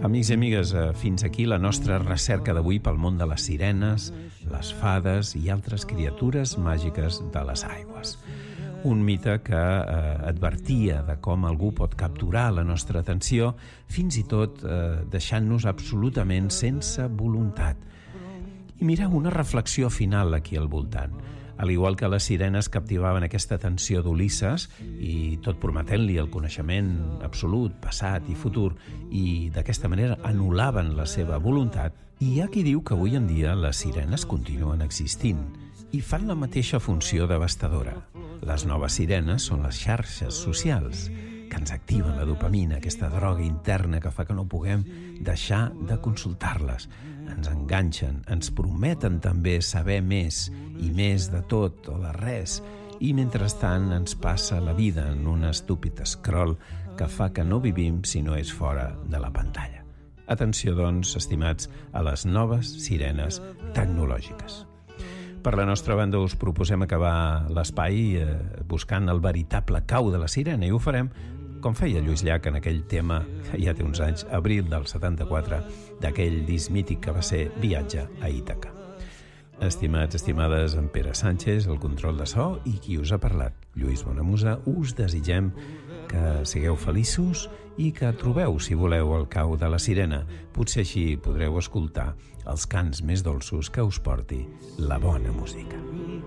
Amics i amigues, fins aquí la nostra recerca d'avui pel món de les sirenes, les fades i altres criatures màgiques de les aigües. Un mite que advertia de com algú pot capturar la nostra atenció, fins i tot deixant-nos absolutament sense voluntat. I mireu, una reflexió final aquí al voltant. Al igual que les sirenes captivaven aquesta atenció d'Ulisses i tot prometent-li el coneixement absolut, passat i futur, i d'aquesta manera anul·laven la seva voluntat, hi ha qui diu que avui en dia les sirenes continuen existint i fan la mateixa funció devastadora. Les noves sirenes són les xarxes socials, que ens activen la dopamina, aquesta droga interna que fa que no puguem deixar de consultar-les. Ens enganxen, ens prometen també saber més i més de tot o de res, i mentrestant ens passa la vida en un estúpid scroll que fa que no vivim si no és fora de la pantalla. Atenció, doncs, estimats, a les noves sirenes tecnològiques. Per la nostra banda us proposem acabar l'espai buscant el veritable cau de la sirena, i ho farem com feia Lluís Llach en aquell tema que ja té uns anys, abril del 74, d'aquell disc mític que va ser Viatge a Ítaca. Estimats, estimades, en Pere Sánchez, el control de so, i qui us ha parlat, Lluís Bonamusa, us desitgem que sigueu feliços i que trobeu, si voleu, el cau de la sirena. Potser així podreu escoltar els cants més dolços que us porti la bona música.